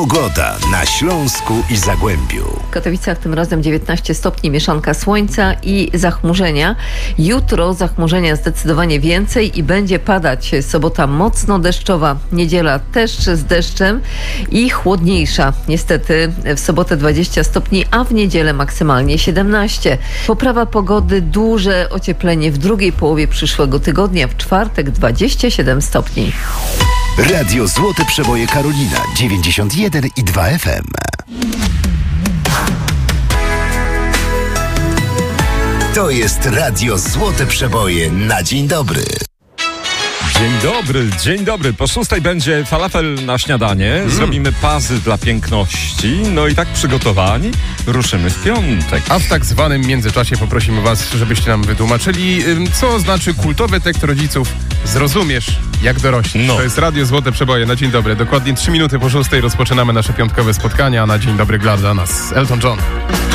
Pogoda na Śląsku i Zagłębiu. W Katowicach tym razem 19 stopni, mieszanka słońca i zachmurzenia. Jutro zachmurzenia zdecydowanie więcej i będzie padać. Sobota mocno deszczowa, niedziela też z deszczem i chłodniejsza. Niestety w sobotę 20 stopni, a w niedzielę maksymalnie 17. Poprawa pogody, duże ocieplenie w drugiej połowie przyszłego tygodnia, w czwartek 27 stopni. Radio Złote Przeboje Karolina 91,2 FM. To jest Radio Złote Przeboje na dzień dobry. Dzień dobry. Po 6 będzie falafel na śniadanie. Zrobimy pazy dla piękności. No i tak przygotowani ruszymy w piątek. A w tak zwanym międzyczasie poprosimy was, żebyście nam wytłumaczyli, co znaczy kultowy tekst rodziców "Zrozumiesz, jak dorośniesz". No. To jest Radio Złote Przeboje na dzień dobry. Dokładnie 3 minuty po 6 rozpoczynamy nasze piątkowe spotkania. Na dzień dobry gra dla nas Elton John.